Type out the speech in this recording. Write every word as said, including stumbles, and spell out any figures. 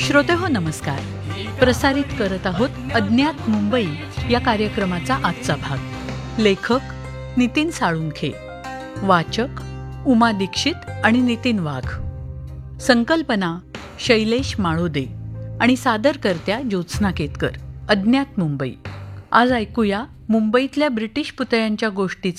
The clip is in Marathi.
श्रोतेहो नमस्कार. प्रसारित करत आहोत अज्ञात मुंबई या कार्यक्रमाचा आजचा भाग. लेखक नितीन साळुंखे, वाचक उमा दीक्षित आणि नितीन वाघ, संकल्पना शैलेश माळोदे आणि सादरकर्त्या ज्योत्स्ना केतकर. अज्ञात मुंबई. आज ऐकूया मुंबईतल्या ब्रिटिश पुतळ्यांच्या गोष्टीचा